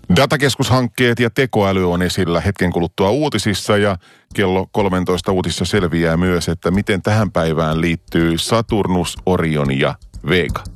Datakeskushankkeet ja tekoäly on esillä hetken kuluttua uutisissa ja kello 13 uutisissa selviää myös, että miten tähän päivään liittyy Saturnus, Orion ja Vega.